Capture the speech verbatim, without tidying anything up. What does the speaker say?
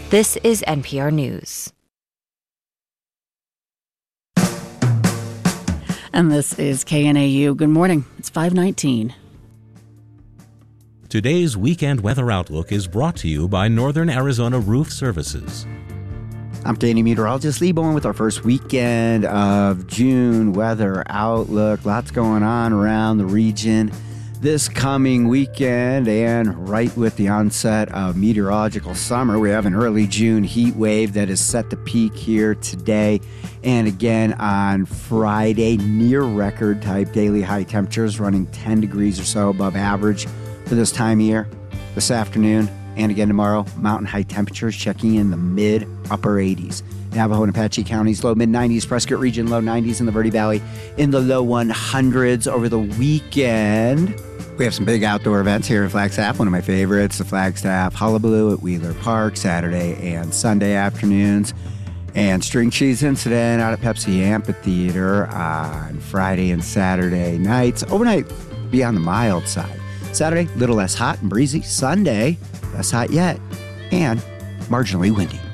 This is N P R News. And this is K N A U. Good morning. It's five nineteen. Today's weekend weather outlook is brought to you by Northern Arizona Roof Services. I'm Danny Meteorologist Lee Bowen with our first weekend of June weather outlook. Lots going on around the region this coming weekend, and right with the onset of meteorological summer, we have an early June heat wave that is set to peak here today and again on Friday. Near record type daily high temperatures running ten degrees or so above average for this time of year. This afternoon and again tomorrow, mountain high temperatures checking in the mid upper eighties. Navajo and Apache counties, low mid nineties. Prescott region, low nineties. In the Verde Valley, in the low hundreds over the weekend. We have some big outdoor events here at Flagstaff. One of my favorites, the Flagstaff Hullabaloo at Wheeler Park, Saturday and Sunday afternoons. And string cheese incident out at Pepsi Amphitheater on Friday and Saturday nights. Overnight, be on the mild side. Saturday, little less hot and breezy. Sunday, less hot yet, and marginally windy.